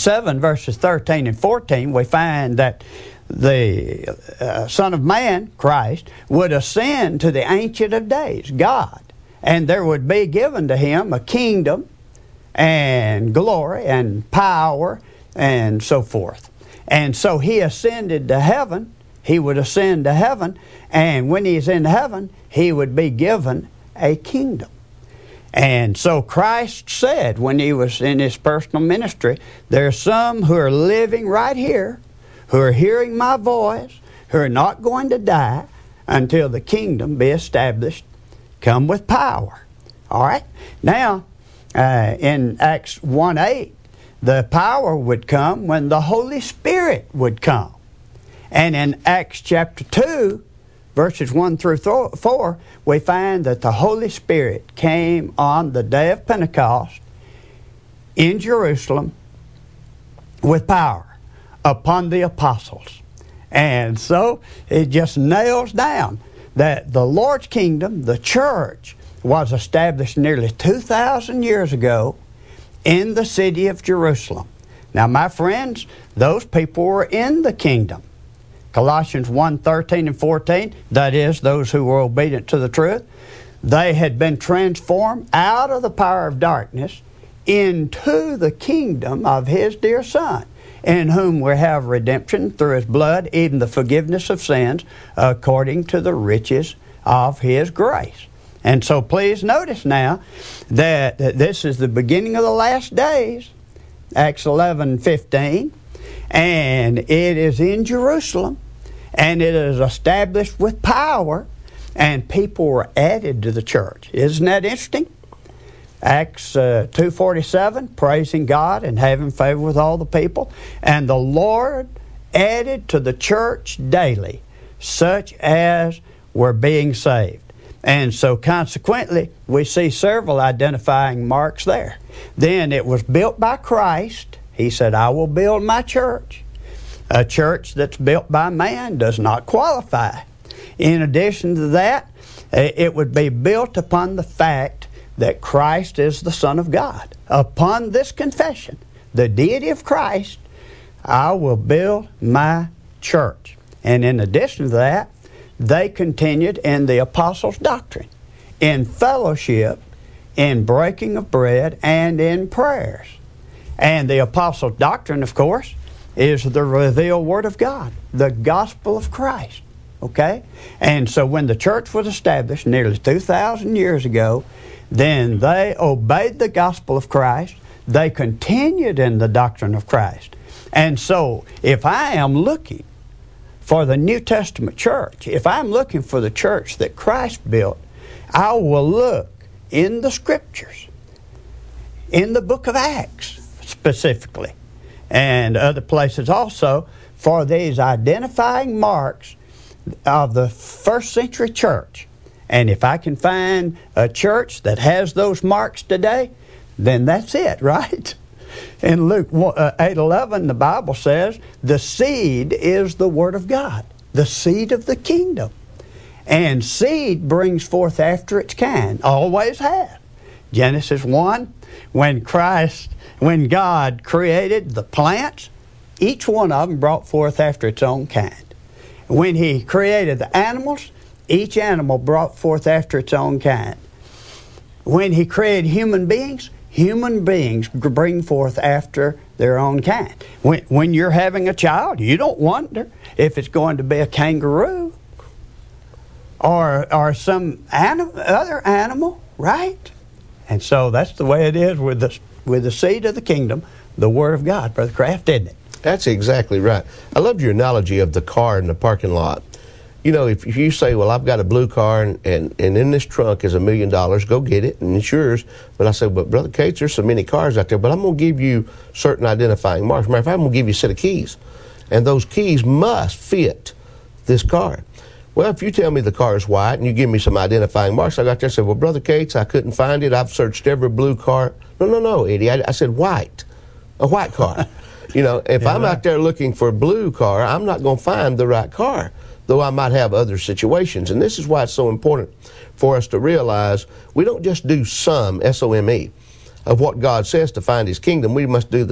7, verses 13 and 14, we find that the Son of Man, Christ, would ascend to the Ancient of Days, God, and there would be given to him a kingdom and glory and power and so forth. And so he ascended to heaven. He would ascend to heaven, and when he's in heaven, he would be given a kingdom. And so Christ said when he was in his personal ministry, there are some who are living right here, who are hearing my voice, who are not going to die until the kingdom be established, come with power. All right? Now, in Acts 1:8, the power would come when the Holy Spirit would come. And in Acts chapter 2, verses 1 through 4, we find that the Holy Spirit came on the day of Pentecost in Jerusalem with power upon the apostles. And so it just nails down that the Lord's kingdom, the church, was established nearly 2,000 years ago in the city of Jerusalem. Now, my friends, those people were in the kingdom. Colossians 1:13 and 14, that is, those who were obedient to the truth, they had been transformed out of the power of darkness into the kingdom of his dear Son, in whom we have redemption through his blood, even the forgiveness of sins, according to the riches of his grace. And so please notice now that this is the beginning of the last days, Acts 11:15, and it is in Jerusalem, and it is established with power, and people were added to the church. Isn't that interesting? Acts 2:47, praising God and having favor with all the people, and the Lord added to the church daily such as were being saved. And so consequently, we see several identifying marks there. Then it was built by Christ. He said, I will build my church. A church that's built by man does not qualify. In addition to that, it would be built upon the fact that Christ is the Son of God. Upon this confession, the deity of Christ, I will build my church. And in addition to that, they continued in the apostles' doctrine, in fellowship, in breaking of bread, and in prayers. And the apostles' doctrine, of course, is the revealed Word of God, the gospel of Christ. Okay? And so when the church was established nearly 2,000 years ago, then they obeyed the gospel of Christ. They continued in the doctrine of Christ. And so if I am looking for the New Testament church, if I'm looking for the church that Christ built, I will look in the Scriptures, in the book of Acts specifically, and other places also, for these identifying marks of the first century church. And if I can find a church that has those marks today, then that's it, right? In Luke 8:11, the Bible says, the seed is the Word of God, the seed of the kingdom. And seed brings forth after its kind, always has. Genesis 1, when God created the plants, each one of them brought forth after its own kind. When He created the animals, each animal brought forth after its own kind. When He created human beings bring forth after their own kind. When you're having a child, you don't wonder if it's going to be a kangaroo or some other animal, right? And so that's the way it is with the seed of the kingdom, the Word of God, Brother Kraft, isn't it? That's exactly right. I loved your analogy of the car in the parking lot. You know, if you say, well, I've got a blue car and in this trunk is $1 million, go get it, and it's yours. But I say, but Brother Cates, there's so many cars out there, but I'm going to give you certain identifying marks. Matter of fact, I'm going to give you a set of keys, and those keys must fit this car. Well, if you tell me the car is white and you give me some identifying marks, I got there and said, well, Brother Cates, I couldn't find it. I've searched every blue car. No, Eddie. I said white, a white car. You know, if I'm out there looking for a blue car, I'm not going to find the right car, though I might have other situations. And this is why it's so important for us to realize we don't just do some, S-O-M-E, of what God says to find His kingdom. We must do the